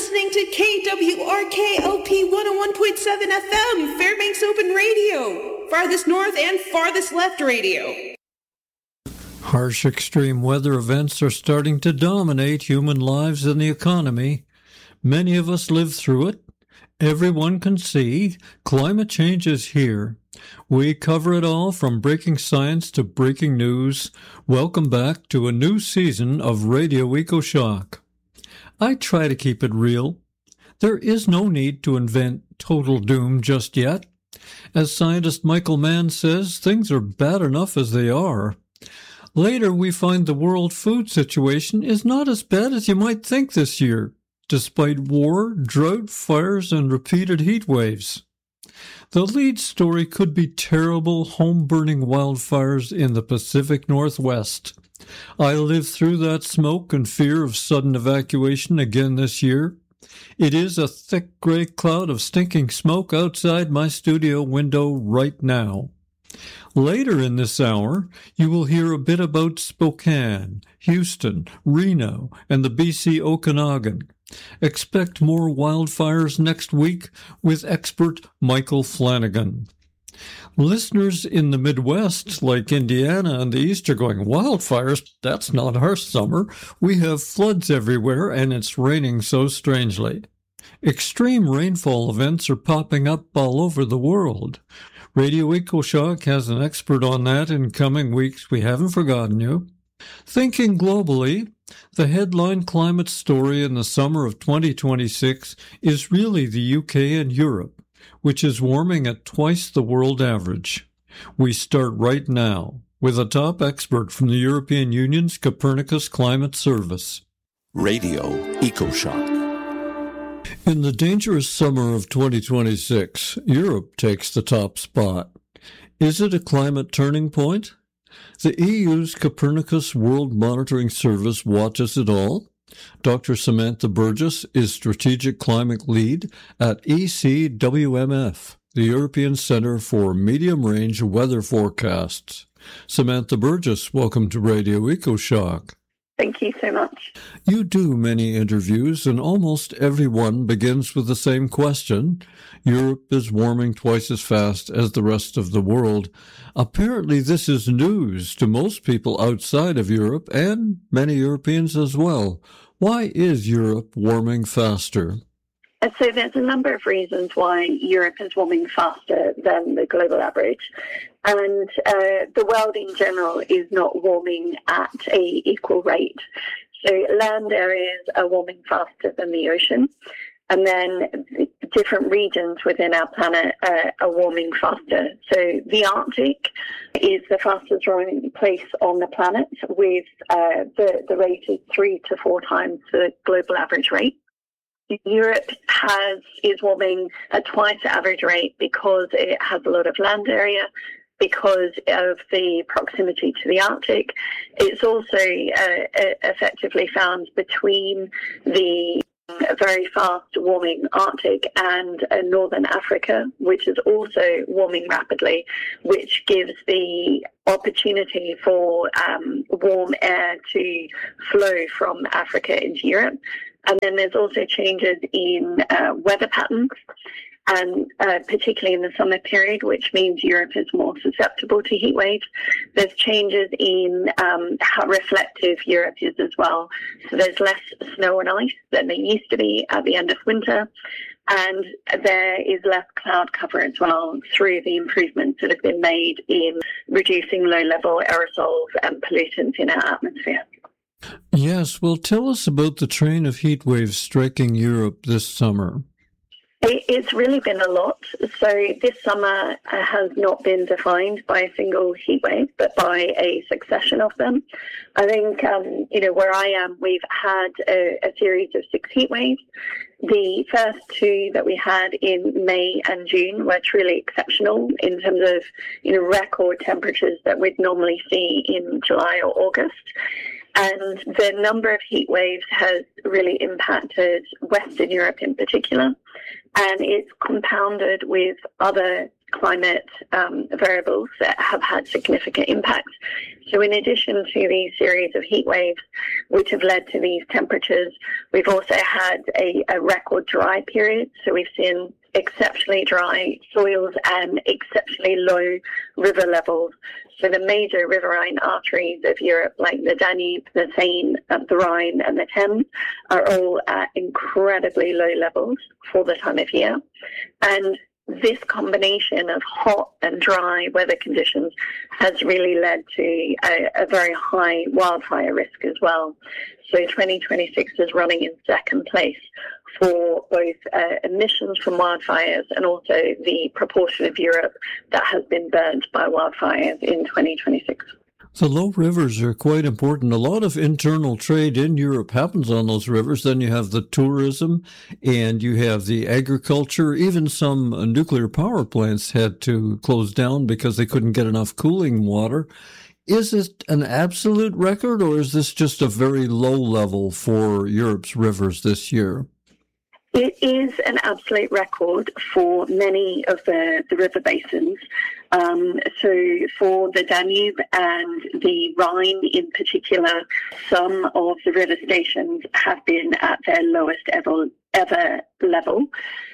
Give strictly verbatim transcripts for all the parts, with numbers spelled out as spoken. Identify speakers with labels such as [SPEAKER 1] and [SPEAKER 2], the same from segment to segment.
[SPEAKER 1] listening to K W R K L P one oh one point seven F M, Fairbanks Open Radio, farthest north and farthest left radio.
[SPEAKER 2] Harsh extreme weather events are starting to dominate human lives and the economy. Many of us live through it. Everyone can see climate change is here. We cover it all from breaking science to breaking news. Welcome back to a new season of Radio EcoShock. I try to keep it real. There is no need to invent total doom just yet. As scientist Michael Mann says, things are bad enough as they are. Later, we find the world food situation is not as bad as you might think this year, despite war, drought, fires, and repeated heat waves. The lead story could be terrible home-burning wildfires in the Pacific Northwest. I lived through that smoke and fear of sudden evacuation again this year. It is a thick gray cloud of stinking smoke outside my studio window right now. Later in this hour, you will hear a bit about Spokane, Houston, Reno, and the B C Okanagan. Expect more wildfires next week with expert Michael Flanagan. Listeners in the Midwest, like Indiana and the East, are going, wildfires? That's not our summer. We have floods everywhere, and it's raining so strangely. Extreme rainfall events are popping up all over the world. Radio EcoShock has an expert on that in coming weeks. We haven't forgotten you. Thinking globally, the headline climate story in the summer of twenty twenty-six is really the U K and Europe, which is warming at twice the world average. We start right now with a top expert from the European Union's Copernicus Climate Service.
[SPEAKER 3] Radio EcoShock.
[SPEAKER 2] In the dangerous summer of twenty twenty-six, Europe takes the top spot. Is it a climate turning point? The E U's Copernicus World Monitoring Service watches it all. Doctor Samantha Burgess is Strategic Climate Lead at E C W M F, the European Centre for Medium-Range Weather Forecasts. Samantha Burgess, welcome to Radio EcoShock.
[SPEAKER 4] Thank you so much.
[SPEAKER 2] You do many interviews, and almost everyone begins with the same question. Europe is warming twice as fast as the rest of the world. Apparently, this is news to most people outside of Europe and many Europeans as well. Why is Europe warming faster?
[SPEAKER 4] So there's a number of reasons why Europe is warming faster than the global average. And uh, the world in general is not warming at a equal rate. So land areas are warming faster than the ocean. And then different regions within our planet uh, are warming faster. So the Arctic is the fastest warming place on the planet, with uh, the, the rate is three to four times the global average rate. Europe has is warming at twice the average rate because it has a lot of land area, because of the proximity to the Arctic. It's also uh, effectively found between the very fast warming Arctic and uh, Northern Africa, which is also warming rapidly, which gives the opportunity for um, warm air to flow from Africa into Europe. And then there's also changes in uh, weather patterns, and uh, particularly in the summer period, which means Europe is more susceptible to heat waves. There's changes in um, how reflective Europe is as well. So there's less snow and ice than there used to be at the end of winter. And there is less cloud cover as well through the improvements that have been made in reducing low-level aerosols and pollutants in our atmosphere.
[SPEAKER 2] Yes, well, tell us about the train of heat waves striking Europe this summer.
[SPEAKER 4] It's really been a lot. So this summer has not been defined by a single heat wave, but by a succession of them. I think, um, you know, where I am, we've had a, a series of six heat waves. The first two that we had in May and June were truly exceptional in terms of, you know, record temperatures that we'd normally see in July or August. And the number of heat waves has really impacted Western Europe in particular. And it's compounded with other climate um, variables that have had significant impacts. So in addition to these series of heat waves, which have led to these temperatures, we've also had a, a record dry period. So we've seen exceptionally dry soils and exceptionally low river levels. So the major riverine arteries of Europe, like the Danube, the Seine, the Rhine, and the Thames, are all at incredibly low levels for the time of year. And this combination of hot and dry weather conditions has really led to a, a very high wildfire risk as well. So twenty twenty-six is running in second place for both uh, emissions from wildfires and also the proportion of Europe that has been burned by wildfires in twenty twenty-six.
[SPEAKER 2] The low rivers are quite important. A lot of internal trade in Europe happens on those rivers. Then you have the tourism and you have the agriculture. Even some uh, nuclear power plants had to close down because they couldn't get enough cooling water. Is it an absolute record, or is this just a very low level for Europe's rivers this year?
[SPEAKER 4] It is an absolute record for many of the, the river basins. Um, so for the Danube and the Rhine in particular, some of the river stations have been at their lowest ever, ever level.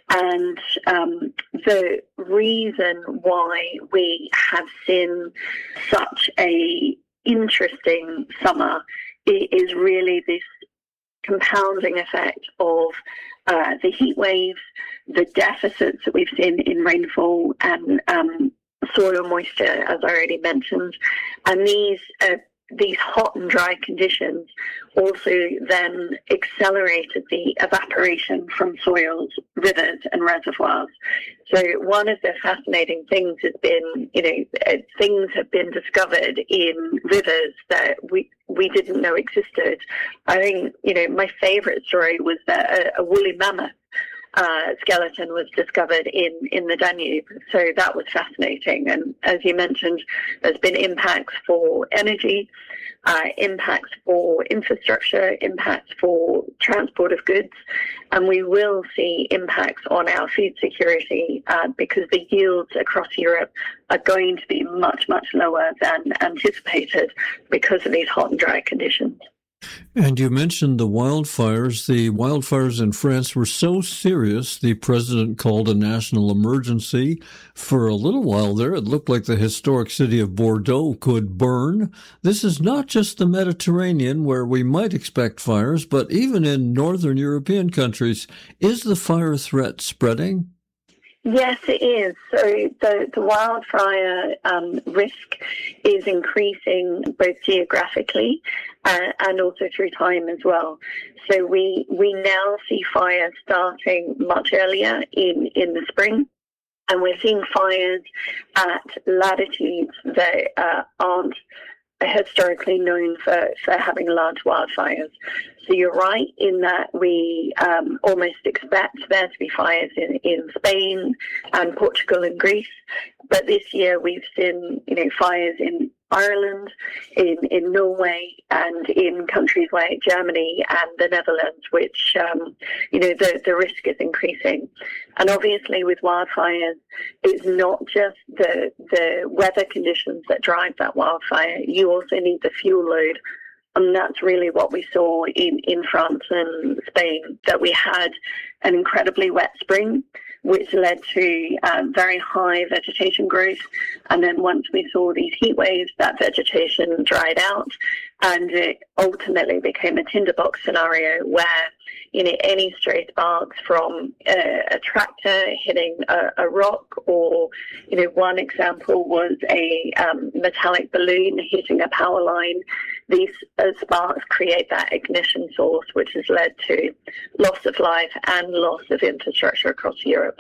[SPEAKER 4] And um, the reason why we have seen such a interesting summer is really this compounding effect of uh, the heat waves, the deficits that we've seen in rainfall and um, soil moisture, as I already mentioned, and these uh, these hot and dry conditions also then accelerated the evaporation from soils, rivers and reservoirs. So one of the fascinating things has been, you know, things have been discovered in rivers that we we didn't know existed. I think, you know, my favorite story was that a, a woolly mammoth Uh, skeleton was discovered in, in the Danube. So that was fascinating. And as you mentioned, there's been impacts for energy, uh, impacts for infrastructure, impacts for transport of goods. And we will see impacts on our food security uh, because the yields across Europe are going to be much, much lower than anticipated because of these hot and dry conditions.
[SPEAKER 2] And you mentioned the wildfires. The wildfires in France were so serious, the president called a national emergency. For a little while there, it looked like the historic city of Bordeaux could burn. This is not just the Mediterranean, where we might expect fires, but even in northern European countries. Is the fire threat spreading?
[SPEAKER 4] Yes, it is. So the, the wildfire um, risk is increasing both geographically uh, and also through time as well. So we we now see fires starting much earlier in, in the spring, and we're seeing fires at latitudes that uh, aren't historically known for, for having large wildfires. So you're right in that we um, almost expect there to be fires in, in Spain and Portugal and Greece. But this year we've seen, you know, fires in Ireland, in, in Norway, and in countries like Germany and the Netherlands, which, um, you know, the, the risk is increasing. And obviously with wildfires, it's not just the, the weather conditions that drive that wildfire. You also need the fuel load. And that's really what we saw in, in France and Spain, that we had an incredibly wet spring, which led to um, very high vegetation growth. And then once we saw these heat waves, that vegetation dried out, and it ultimately became a tinderbox scenario where, you know, any stray sparks from a, a tractor hitting a, a rock, or, you know, one example was a um, metallic balloon hitting a power line. These uh, sparks create that ignition source, which has led to loss of life and loss of infrastructure across Europe.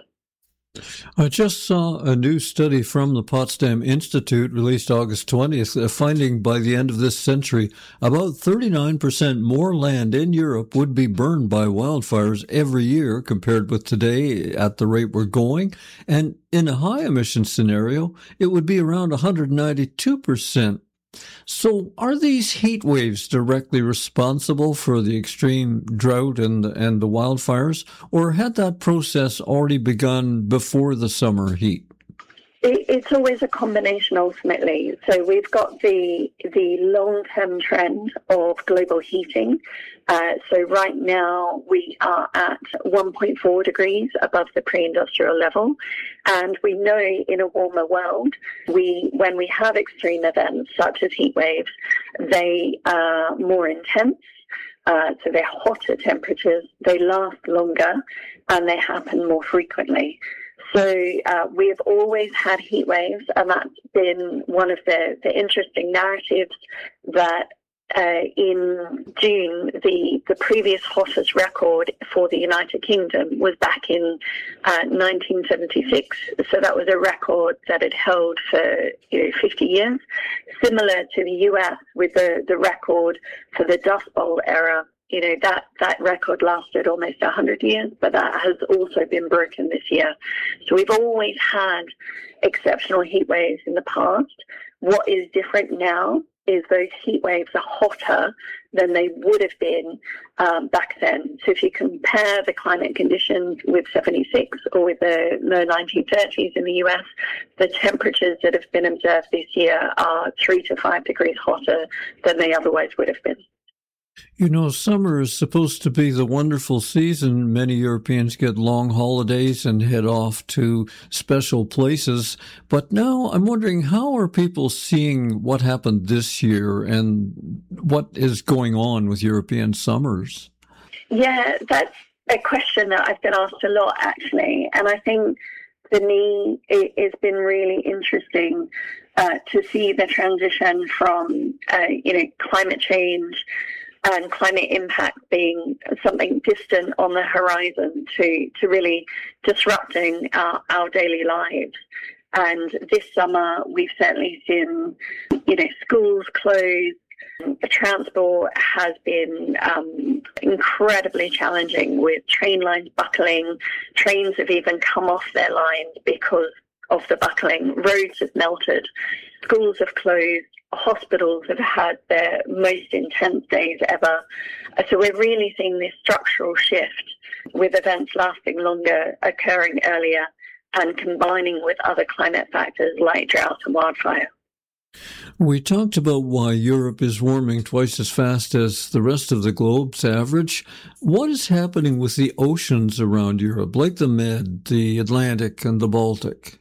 [SPEAKER 2] I just saw a new study from the Potsdam Institute released August twentieth, finding by the end of this century, about thirty-nine percent more land in Europe would be burned by wildfires every year compared with today at the rate we're going. And in a high emission scenario, it would be around one hundred ninety-two percent. So are these heat waves directly responsible for the extreme drought and, and the wildfires, or had that process already begun before the summer heat?
[SPEAKER 4] It, it's always a combination ultimately. So we've got the the long-term trend of global heating. Uh, so right now we are at one point four degrees above the pre-industrial level. And we know in a warmer world, we when we have extreme events such as heat waves, they are more intense. Uh, so they're hotter temperatures, they last longer, and they happen more frequently. So uh, we have always had heat waves, and that's been one of the, the interesting narratives that uh, in June, the, the previous hottest record for the United Kingdom was back in uh, nineteen seventy-six. So that was a record that had held for you know, fifty years, similar to the U S with the, the record for the Dust Bowl era. You know, that, that record lasted almost one hundred years, but that has also been broken this year. So we've always had exceptional heat waves in the past. What is different now is those heat waves are hotter than they would have been um, back then. So if you compare the climate conditions with seventy-six or with the, the nineteen thirties in the U S, the temperatures that have been observed this year are three to five degrees hotter than they otherwise would have been.
[SPEAKER 2] You know, summer is supposed to be the wonderful season. Many Europeans get long holidays and head off to special places. But now I'm wondering, how are people seeing what happened this year and what is going on with European summers?
[SPEAKER 4] Yeah, that's a question that I've been asked a lot, actually. And I think for me, it, it's been really interesting uh, to see the transition from, uh, you know, climate change and climate impact being something distant on the horizon to, to really disrupting our, our daily lives. And this summer, we've certainly seen, you know, schools closed. Transport has been um, incredibly challenging with train lines buckling. Trains have even come off their lines because of the buckling. Roads have melted. Schools have closed. Hospitals have had their most intense days ever. So we're really seeing this structural shift with events lasting longer, occurring earlier, and combining with other climate factors like drought and wildfire.
[SPEAKER 2] We talked about why Europe is warming twice as fast as the rest of the globe's average. What is happening with the oceans around Europe, like the Med, the Atlantic, and the Baltic?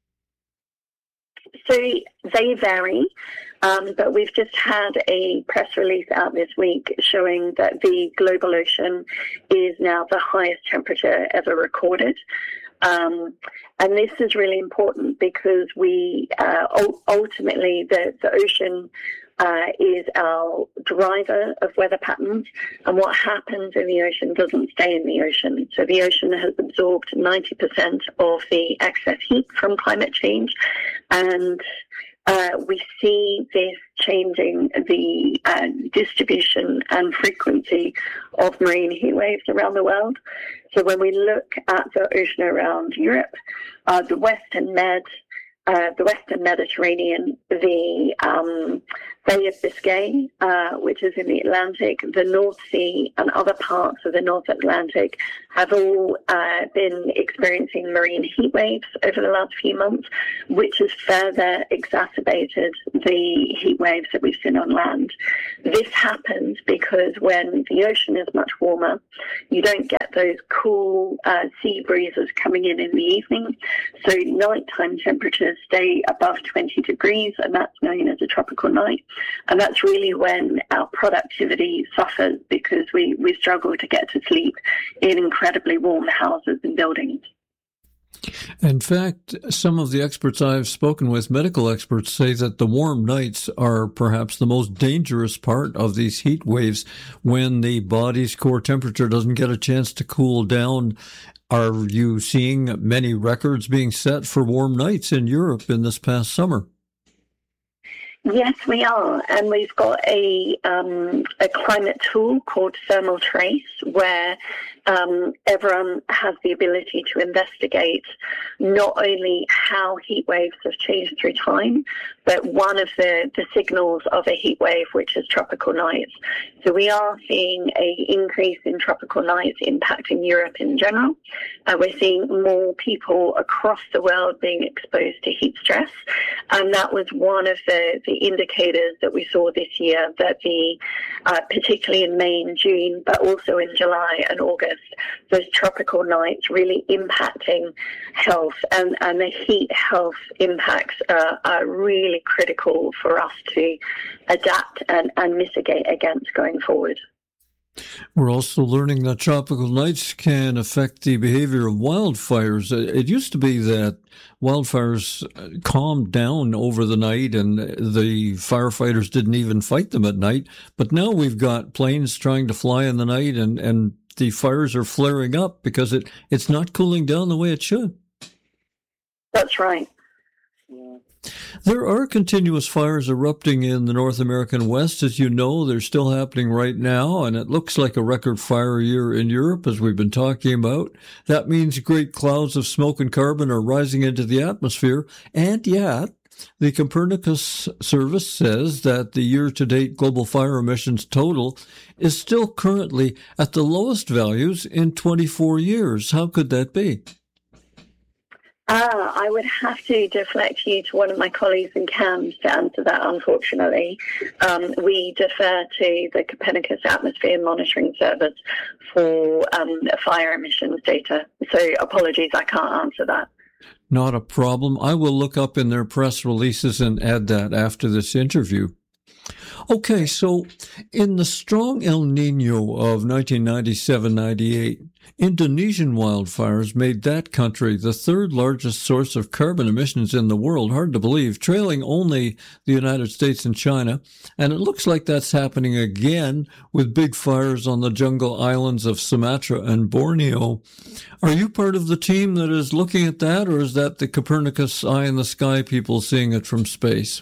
[SPEAKER 4] So they vary, um, but we've just had a press release out this week showing that the global ocean is now the highest temperature ever recorded. Um, and this is really important because we uh, ultimately, the, the ocean uh, is our driver of weather patterns, and what happens in the ocean doesn't stay in the ocean. So the ocean has absorbed ninety percent of the excess heat from climate change, and uh, we see this changing the uh, distribution and frequency of marine heat waves around the world. So when we look at the ocean around Europe, uh, the Western Med, uh, the Western Mediterranean, the um, Bay of Biscay, uh, which is in the Atlantic, the North Sea, and other parts of the North Atlantic have all uh, been experiencing marine heat waves over the last few months, which has further exacerbated the heat waves that we've seen on land. This happens because when the ocean is much warmer, you don't get those cool uh, sea breezes coming in in the evening. So nighttime temperatures stay above twenty degrees, and that's known as a tropical night. And that's really when our productivity suffers because we, we struggle to get to sleep in incredibly warm houses and buildings.
[SPEAKER 2] In fact, some of the experts I've spoken with, medical experts, say that the warm nights are perhaps the most dangerous part of these heat waves when the body's core temperature doesn't get a chance to cool down. Are you seeing many records being set for warm nights in Europe in this past summer?
[SPEAKER 4] Yes, we are, and we've got a um, a climate tool called Thermal Trace, where um, everyone has the ability to investigate not only how heat waves have changed through time, but one of the, the signals of a heat wave, which is tropical nights. So we are seeing an increase in tropical nights impacting Europe in general. Uh, we're seeing more people across the world being exposed to heat stress. And that was one of the, the indicators that we saw this year, that the, uh, particularly in May and June, but also in July and August, those tropical nights really impacting health, and, and the heat health impacts uh, are really critical for us to adapt and, and mitigate against going forward.
[SPEAKER 2] We're also learning that tropical nights can affect the behavior of wildfires. It used to be that wildfires calmed down over the night and the firefighters didn't even fight them at night. But now we've got planes trying to fly in the night, and, and the fires are flaring up because it, it's not cooling down the way it should.
[SPEAKER 4] That's right.
[SPEAKER 2] There are continuous fires erupting in the North American West. As you know, they're still happening right now, and it looks like a record fire year in Europe, as we've been talking about. That means great clouds of smoke and carbon are rising into the atmosphere, and yet the Copernicus service says that the year-to-date global fire emissions total is still currently at the lowest values in twenty-four years. How could that be?
[SPEAKER 4] Ah, I would have to deflect you to one of my colleagues in CAMS to answer that, unfortunately. Um, we defer to the Copernicus Atmosphere Monitoring Service for um, fire emissions data. So apologies, I can't answer that.
[SPEAKER 2] Not a problem. I will look up in their press releases and add that after this interview. Okay, so in the strong El Nino of nineteen ninety-seven ninety-eight, Indonesian wildfires made that country the third largest source of carbon emissions in the world, hard to believe, trailing only the United States and China. And it looks like that's happening again with big fires on the jungle islands of Sumatra and Borneo. Are you part of the team that is looking at that, or is that the Copernicus eye in the sky people seeing it from space?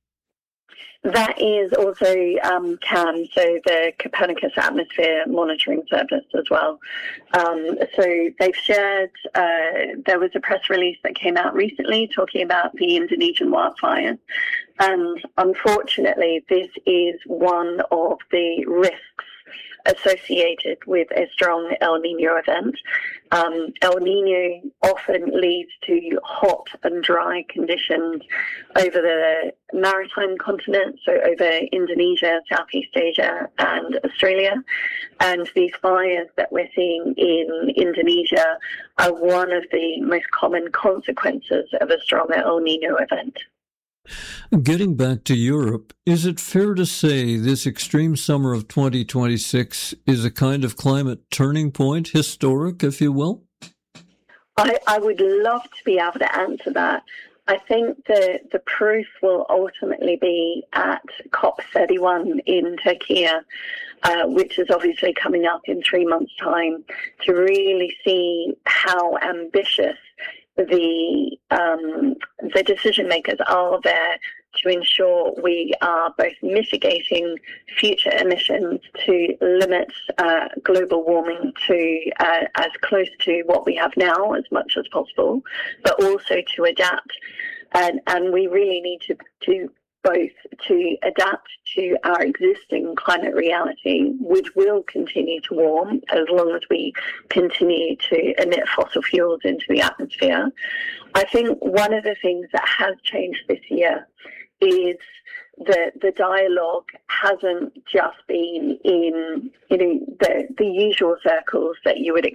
[SPEAKER 4] That is also um, CAM, so the Copernicus Atmosphere Monitoring Service as well. Um, so they've shared, uh, there was a press release that came out recently talking about the Indonesian wildfires. And unfortunately, this is one of the risks associated with a strong El Nino event. Um, El Nino often leads to hot and dry conditions over the maritime continent, so over Indonesia, Southeast Asia, and Australia. And these fires that we're seeing in Indonesia are one of the most common consequences of a stronger El Nino event.
[SPEAKER 2] Getting back to Europe, is it fair to say this extreme summer of twenty twenty-six is a kind of climate turning point, historic, if you will?
[SPEAKER 4] I, I would love to be able to answer that. I think the, the proof will ultimately be at COP thirty-one in Turkey, uh, which is obviously coming up in three months' time, to really see how ambitious the um, the decision makers are there to ensure we are both mitigating future emissions to limit uh, global warming to uh, as close to what we have now as much as possible, but also to adapt. And, and we really need to, to both to adapt to our existing climate reality, which will continue to warm as long as we continue to emit fossil fuels into the atmosphere. I think one of the things that has changed this year is that the dialogue hasn't just been in, you know, the, the usual circles that you would